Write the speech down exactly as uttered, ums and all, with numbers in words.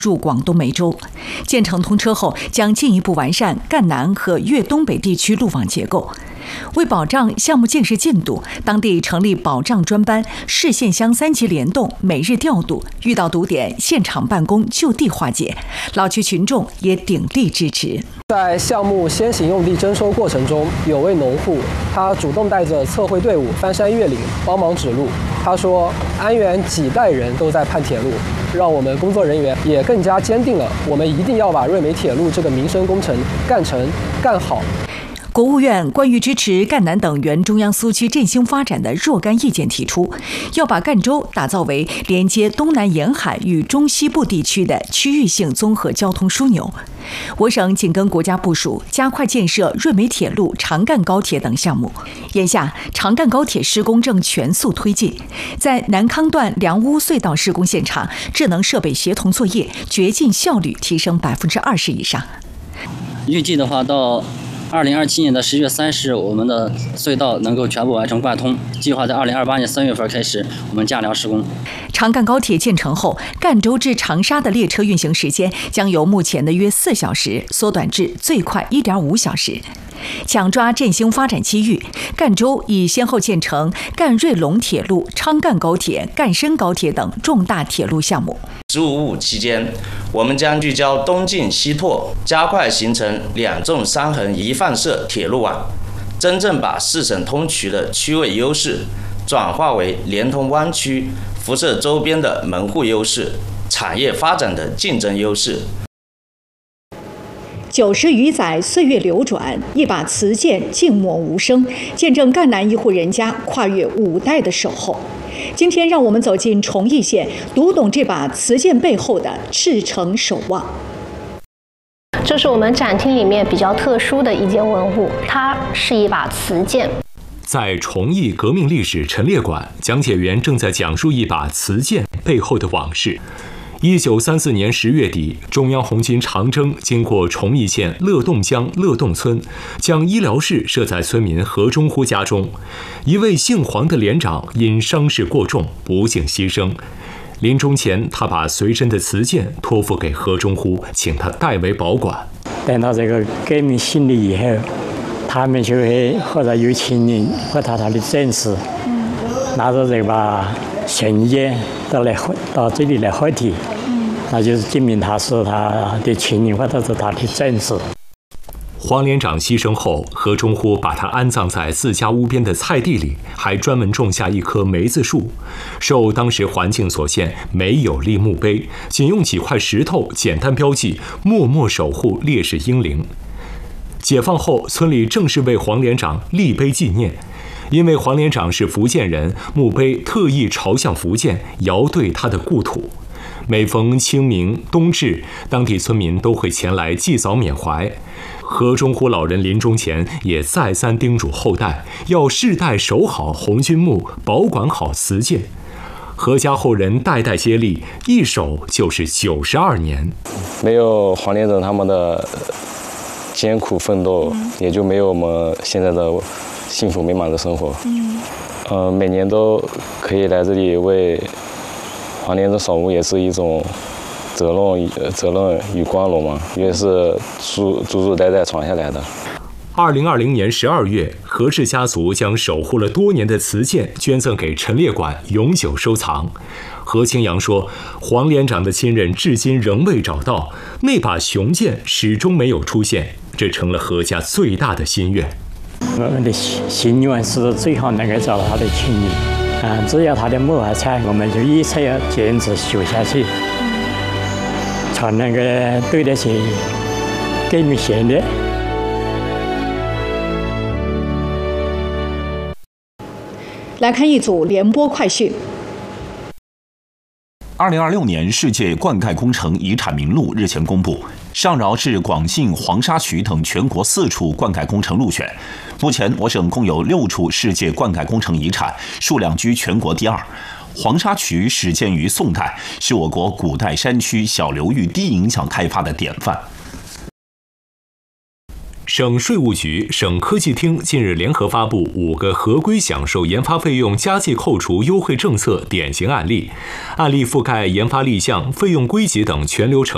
入广东梅州。建成通车后，将进一步完善赣南和粤东北地区路网结构。为保障项目建设进度，当地成立保障专班，市县乡三级联动，每日调度，遇到堵点现场办公，就地化解。老区群众也鼎力支持。 在项目先行用地征收过程中，有位农户，他主动带着测绘队伍翻山越岭，帮忙指路。他说：“安源几代人都在盼铁路，让我们工作人员也更加坚定了，我们一定要把瑞美铁路这个民生工程干成、干好。” 国务院关于支持赣南等原中央苏区振兴发展的若干意见提出，要把赣州打造为连接东南沿海与中西部地区的区域性综合交通枢纽。我省紧跟国家部署，加快建设瑞美铁路、长赣高铁等项目。眼下，长赣高铁施工正全速推进，在南康段梁屋隧道施工现场，智能设备协同作业，掘进效率提升百分之二十以上。 预计的话，到二零二七年的十月三十日，我们的隧道能够全部完成贯通。计划在二零二八年三月份开始，我们架梁施工。 长赣高铁建成后，赣州至长沙的列车运行时间将由目前的约四小时缩短至最快一点五小时。抢抓振兴发展机遇，赣州已先后建成赣瑞龙铁路、昌赣高铁、赣深高铁等重大铁路项目。 十五五期间，我们将聚焦东进西拓，加快形成两纵三横一放射铁路网，真正把四省通衢的区位优势转化为连通湾区、辐射周边的门户优势、产业发展的竞争优势。 九十余载岁月流转，一把瓷剑静默无声，见证赣南一户人家跨越五代的守候。今天，让我们走进崇义县，读懂这把瓷剑背后的赤诚守望。 这是我们展厅里面比较特殊的一件文物，它是一把瓷剑。 在崇义革命历史陈列馆，讲解员正在讲述一把瓷剑背后的往事。一九三四年十月底，中央红军长征经过崇义县乐洞乡乐洞村，将医疗室设在村民何中呼家中。一位姓黄的连长因伤势过重，不幸牺牲。临终前，他把随身的瓷剑托付给何中呼，请他代为保管。 等到这个革命胜利以后，他们就会或者有亲人或他他的战士，拿着这把神剑到来到这里来合体，那就是证明他是他的亲人或者是他的战士。 黄连长牺牲后，何中呼把他安葬在自家屋边的菜地里，还专门种下一棵梅子树。受当时环境所限，没有立墓碑，仅用几块石头简单标记，默默守护烈士英灵。解放后，村里正式为黄连长立碑纪念。因为黄连长是福建人，墓碑特意朝向福建，遥对他的故土。每逢清明、冬至，当地村民都会前来祭扫缅怀。何中呼老人临终前也再三叮嘱后代，要世代守好红军墓，保管好瓷剑。何家后人代代接力，一守就是九十二年。 没有黄连长他们的艰苦奋斗，也就没有我们现在的幸福美满的生活。嗯，呃，每年都可以来这里为黄连长扫墓，也是一种责任、责任与光荣嘛，因为是祖祖祖代代传下来的。 二零二零年十二月，何氏家族将守护了多年的瓷剑捐赠给陈列馆，永久收藏。何清扬说，黄连长的亲人至今仍未找到那把雄剑，始终没有出现，这成了何家最大的心愿。 我们的心愿是最好能够找到他的亲人，啊，只要他的墓还在，我们就一切要坚持修下去，才能够对得起革命先烈。 来看一组联播快讯。 二零二六年世界灌溉工程遗产名录日前公布，上饶市广信黄沙渠等全国四处灌溉工程入选。目前，我省共有六处世界灌溉工程遗产，数量居全国第二。黄沙渠始建于宋代，是我国古代山区小流域低影响开发的典范。 省税务局、省科技厅近日联合发布五个合规享受研发费用加计扣除优惠政策典型案例，案例覆盖研发立项、费用归集等全流程。